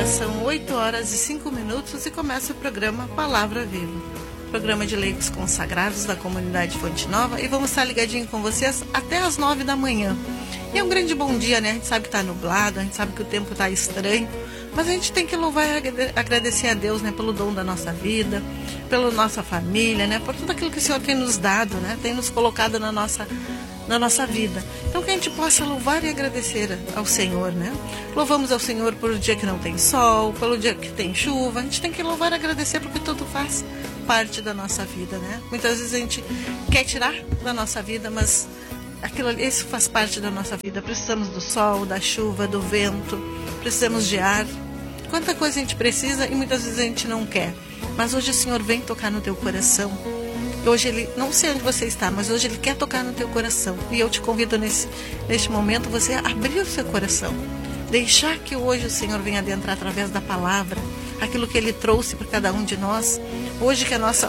são 8 horas e 5 minutos e começa o programa Palavra Viva. Programa de leigos consagrados da comunidade Fonte Nova, e vamos estar ligadinho com vocês até as 9 da manhã. E é um grande bom dia, né? A gente sabe que está nublado, a gente sabe que o tempo está estranho, mas a gente tem que louvar e agradecer a Deus, né? Pelo dom da nossa vida, pela nossa família, né? Por tudo aquilo que o Senhor tem nos dado, né? Tem nos colocado na nossa vida. Então que a gente possa louvar e agradecer ao Senhor, né? Louvamos ao Senhor por dia que não tem sol, pelo dia que tem chuva. A gente tem que louvar e agradecer porque tudo faz parte da nossa vida, né? Muitas vezes a gente quer tirar da nossa vida, mas isso faz parte da nossa vida. Precisamos do sol, da chuva, do vento, precisamos de ar. Quanta coisa a gente precisa e muitas vezes a gente não quer. Mas hoje o Senhor vem tocar no teu coração. Hoje Ele, não sei onde você está, mas hoje Ele quer tocar no teu coração. E eu te convido neste momento você a abrir o seu coração. Deixar que hoje o Senhor venha adentrar através da palavra, aquilo que Ele trouxe para cada um de nós. Hoje que a nossa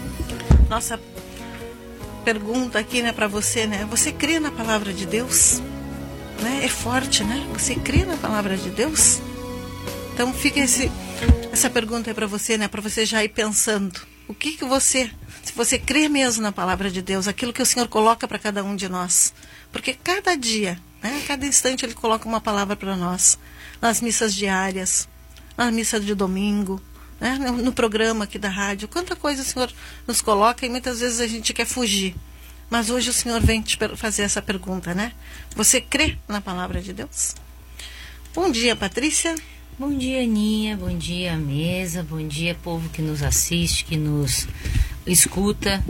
pergunta aqui, né, para você, né? Você crê na palavra de Deus? Né? É forte, né? Você crê na palavra de Deus? Então fica essa pergunta aí para você, né? Para você já ir pensando. O que você... Se você crê mesmo na palavra de Deus, aquilo que o Senhor coloca para cada um de nós. Porque cada dia, né, cada instante Ele coloca uma palavra para nós. Nas missas diárias, na missa de domingo, né, no programa aqui da rádio. Quanta coisa o Senhor nos coloca e muitas vezes a gente quer fugir. Mas hoje o Senhor vem te fazer essa pergunta, né? Você crê na palavra de Deus? Bom dia, Patrícia. Bom dia, Aninha. Bom dia, mesa. Bom dia, povo que nos assiste, que nos escuta,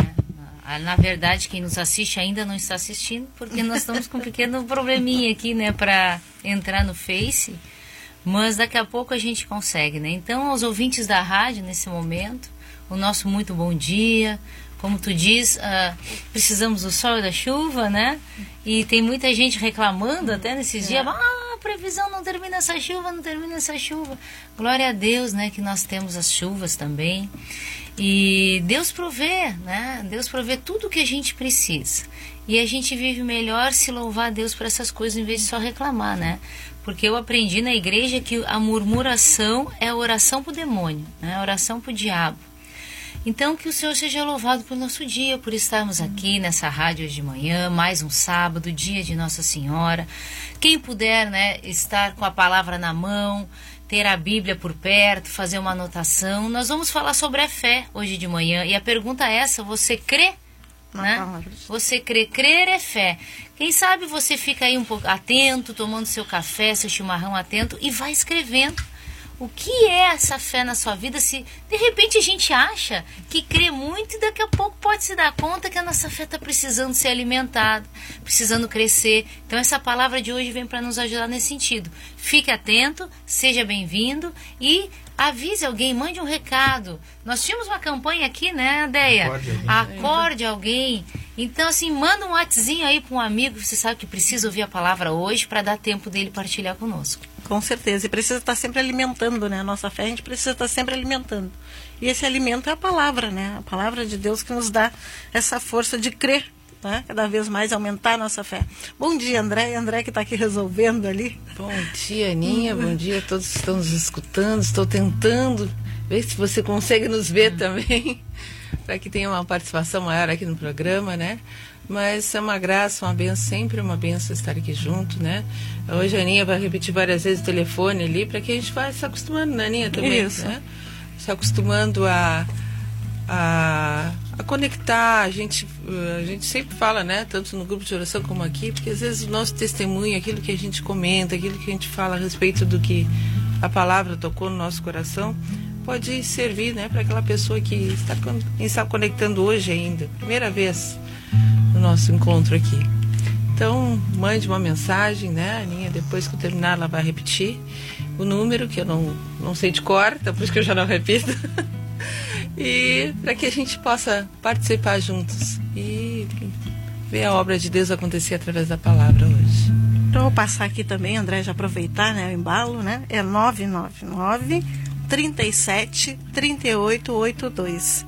né? Na verdade, quem nos assiste ainda não está assistindo, porque nós estamos com um pequeno probleminha aqui, né, para entrar no Face, mas daqui a pouco a gente consegue, né? Então, aos ouvintes da rádio, nesse momento, o nosso muito bom dia. Como tu diz, precisamos do sol e da chuva, né? E tem muita gente reclamando até nesses dias, a previsão não termina essa chuva, não termina essa chuva. Glória a Deus, né, que nós temos as chuvas também. E Deus provê, né? Deus provê tudo o que a gente precisa. E a gente vive melhor se louvar a Deus por essas coisas em vez de só reclamar, né? Porque eu aprendi na igreja que a murmuração é a oração para o demônio, né? A oração para o diabo. Então, que o Senhor seja louvado pelo nosso dia, por estarmos aqui nessa rádio hoje de manhã, mais um sábado, dia de Nossa Senhora. Quem puder, né, estar com a palavra na mão, ter a Bíblia por perto, fazer uma anotação. Nós vamos falar sobre a fé hoje de manhã. E a pergunta é essa: você crê? Né? Você crê? Crer é fé. Quem sabe você fica aí um pouco atento, tomando seu café, seu chimarrão atento e vai escrevendo. O que é essa fé na sua vida? Se de repente a gente acha que crê muito e daqui a pouco pode se dar conta que a nossa fé está precisando ser alimentada, precisando crescer. Então essa palavra de hoje vem para nos ajudar nesse sentido. Fique atento, seja bem-vindo e avise alguém, mande um recado. Nós tínhamos uma campanha aqui, né, Deia? Acorde alguém. Então, assim, manda um WhatsApp aí para um amigo que você sabe que precisa ouvir a palavra hoje para dar tempo dele partilhar conosco. Com certeza, e precisa estar sempre alimentando, né? A nossa fé, a gente precisa estar sempre alimentando. E esse alimento é a palavra, né? A palavra de Deus que nos dá essa força de crer, né? Cada vez mais aumentar a nossa fé. Bom dia, André. André que está aqui resolvendo ali. Bom dia, Aninha. Bom dia a todos que estão nos escutando. Estou tentando ver se você consegue nos ver também, para que tenha uma participação maior aqui no programa, né? Mas é uma graça, uma benção, sempre uma benção estar aqui junto, né? Hoje a Aninha vai repetir várias vezes o telefone ali, para que a gente vá se acostumando, né, Aninha, também, isso, né? Se acostumando a conectar. A gente sempre fala, né, tanto no grupo de oração como aqui, porque às vezes o nosso testemunho, aquilo que a gente comenta, aquilo que a gente fala a respeito do que a palavra tocou no nosso coração, pode servir, né, para aquela pessoa que está conectando hoje ainda, primeira vez no nosso encontro aqui. Então, mande uma mensagem, né, Aninha, depois que eu terminar ela vai repetir o número, que eu não sei de cor, então por isso que eu já não repito. E para que a gente possa participar juntos e ver a obra de Deus acontecer através da palavra hoje. Então, eu vou passar aqui também, André, já aproveitar, né, o embalo, né, é 999 37 38 82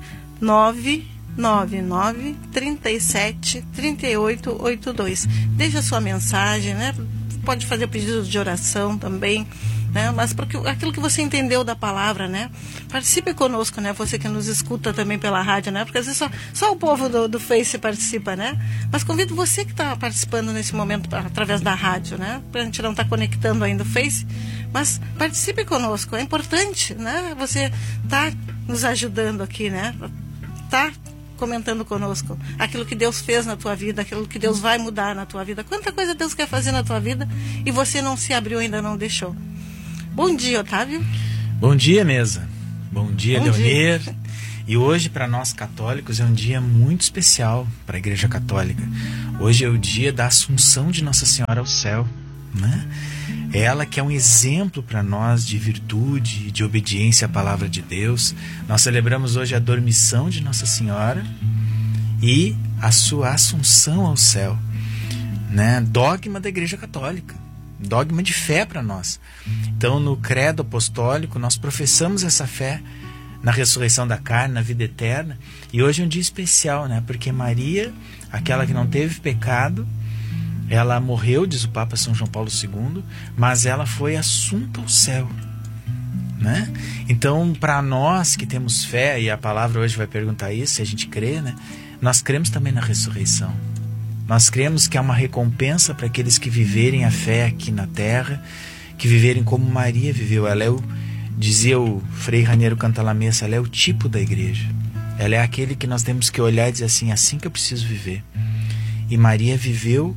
999 37 38 82. Deixa a sua mensagem, né? Pode fazer pedido de oração também, né? Mas porque aquilo que você entendeu da palavra, né? Participe conosco, né? Você que nos escuta também pela rádio, né? Porque às vezes só o povo do Face participa, né? Mas convido você que está participando nesse momento através da rádio, né? A gente não está conectando ainda o Face, mas participe conosco, é importante, né? Você está nos ajudando aqui, né? Tá comentando conosco aquilo que Deus fez na tua vida, aquilo que Deus vai mudar na tua vida. Quanta coisa Deus quer fazer na tua vida e você não se abriu, ainda não deixou. Bom dia, Otávio. Bom dia, mesa. Bom dia, Leonir. E hoje, para nós católicos, é um dia muito especial para a Igreja Católica. Hoje é o dia da Assunção de Nossa Senhora ao céu, né? Ela que é um exemplo para nós de virtude, de obediência à palavra de Deus. Nós celebramos hoje a dormição de Nossa Senhora e a sua assunção ao céu, né? Dogma da Igreja Católica, dogma de fé para nós. Então, no credo apostólico, nós professamos essa fé na ressurreição da carne, na vida eterna. E hoje é um dia especial, né? Porque Maria, aquela que não teve pecado, ela morreu, diz o Papa São João Paulo II, mas ela foi assunta ao céu, né? Então, para nós que temos fé, e a palavra hoje vai perguntar isso, se a gente crê, né? Nós cremos também na ressurreição. Nós cremos que há uma recompensa para aqueles que viverem a fé aqui na terra, que viverem como Maria viveu. Ela é dizia o Frei Raniero Cantalamessa, ela é o tipo da igreja. Ela é aquele que nós temos que olhar e dizer assim que eu preciso viver. E Maria viveu.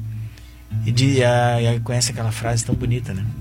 E conhece aquela frase tão bonita, né?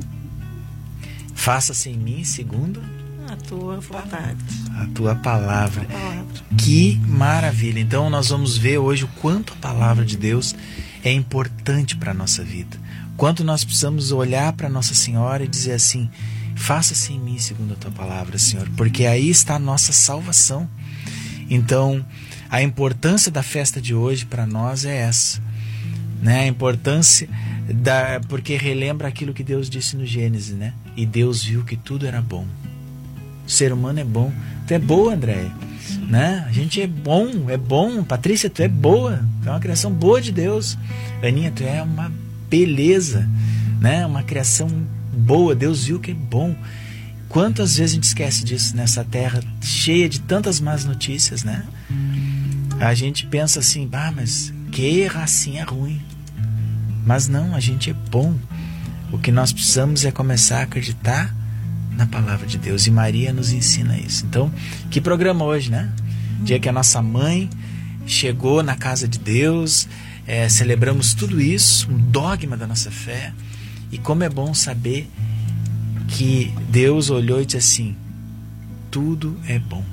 Faça-se em mim segundo a tua vontade, a tua palavra. Que maravilha! Então nós vamos ver hoje o quanto a palavra de Deus é importante para a nossa vida. Quanto nós precisamos olhar para Nossa Senhora e dizer assim: faça-se em mim segundo a tua palavra, Senhor, porque aí está a nossa salvação. Então a importância da festa de hoje para nós é essa, né? A importância porque relembra aquilo que Deus disse no Gênesis, né? E Deus viu que tudo era bom. O ser humano é bom. Tu é boa, Andréia, né? A gente é bom. Patrícia, tu é boa. Tu é uma criação boa de Deus. Aninha, tu é uma beleza, né? Uma criação boa. Deus viu que é bom. Quantas vezes a gente esquece disso nessa terra cheia de tantas más notícias, né? A gente pensa assim, mas que racinha ruim. Mas não, a gente é bom. O que nós precisamos é começar a acreditar na palavra de Deus. E Maria nos ensina isso. Então, que programa hoje, né? Dia que a nossa mãe chegou na casa de Deus, celebramos tudo isso, um dogma da nossa fé. E como é bom saber que Deus olhou e disse assim: tudo é bom.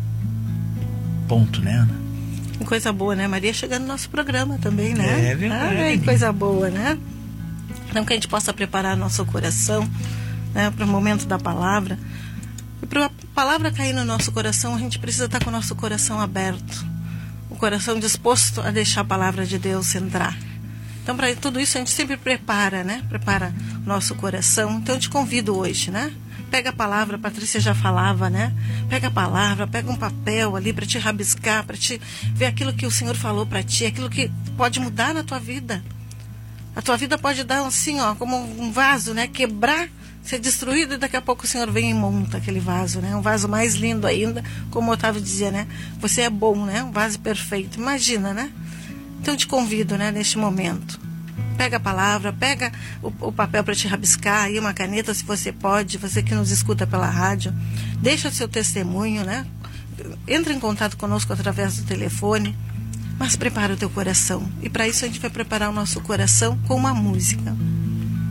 Ponto, né, Ana? Coisa boa, né? Maria chegando no nosso programa também, né? É verdade. Coisa boa, né? Então que a gente possa preparar nosso coração, né, para o momento da palavra. E para a palavra cair no nosso coração, a gente precisa estar com o nosso coração aberto, o coração disposto a deixar a palavra de Deus entrar. Então, para tudo isso, a gente sempre prepara, né? Prepara o nosso coração. Então, eu te convido hoje, né? Pega a palavra, a Patrícia já falava, né? Pega a palavra, pega um papel ali para te rabiscar, para te ver aquilo que o Senhor falou para ti, aquilo que pode mudar na tua vida. A tua vida pode dar assim, como um vaso, né? Quebrar, ser destruído, e daqui a pouco o Senhor vem e monta aquele vaso, né? Um vaso mais lindo ainda, como o Otávio dizia, né? Você é bom, né? Um vaso perfeito. Imagina, né? Então eu te convido, né? Neste momento. Pega a palavra, pega o papel para te rabiscar, aí uma caneta, se você pode, você que nos escuta pela rádio. Deixa seu testemunho, né? Entra em contato conosco através do telefone, mas prepara o teu coração. E para isso a gente vai preparar o nosso coração com uma música.